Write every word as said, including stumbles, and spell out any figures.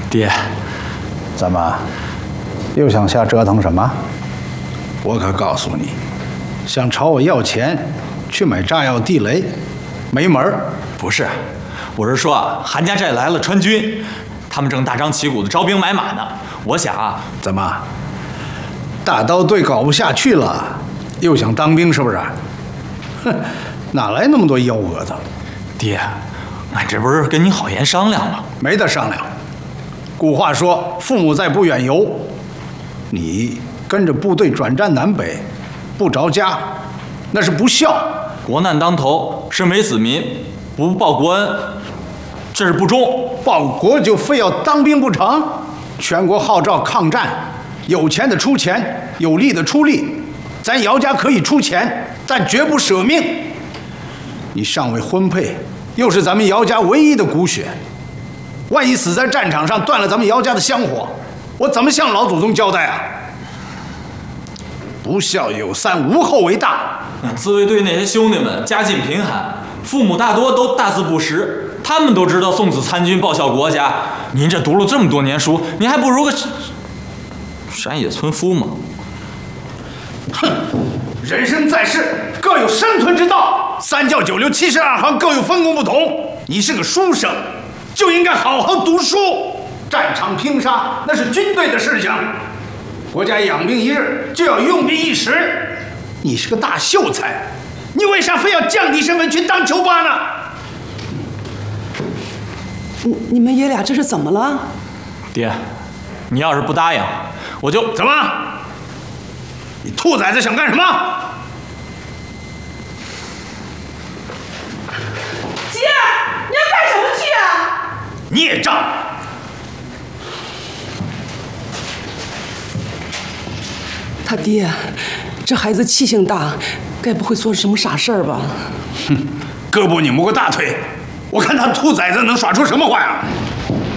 爹， 怎么，又想瞎折腾什么？我可告诉你，想朝我要钱去买炸药地雷，没门儿！ 不是，我是说啊，韩家寨来了川军，他们正大张旗鼓的招兵买马呢。我想啊， 怎么，大刀队搞不下去了，又想当兵是不是？哼，哪来那么多幺蛾子？ 爹，俺这不是跟你好言商量吗？ 没得商量。古话说，父母在，不远游。你跟着部队转战南北，不着家，那是不孝。 国难当头，身为子民，不报国恩，这是不忠。 报国就非要当兵不成？全国号召抗战，有钱的出钱，有力的出力。咱姚家可以出钱，但绝不舍命。你尚未婚配，又是咱们姚家唯一的骨血，万一死在战场上，断了咱们姚家的香火，我怎么向老祖宗交代啊？不孝有三，无后为大。 自卫队那些兄弟们家境贫寒，父母大多都大字不识，他们都知道送子参军，报效国家。您这读了这么多年书，您还不如个山野村夫吗？ 哼，人生在世，各有生存之道，三教九流七十二行各有分工不同。你是个书生，就应该好好读书。战场拼杀那是军队的事情，国家养兵一日就要用兵一时。你是个大秀才，你为啥非要降低身份去当囚霸呢？ 你你们爷俩这是怎么了？ 爹，你要是不答应，我就怎么？你兔崽子想干什么？ 姐，你要干什么去啊？ 孽障！ 他爹，这孩子气性大，该不会做什么傻事儿吧？ 哼，胳膊拧不过大腿，我看他兔崽子能耍出什么花样。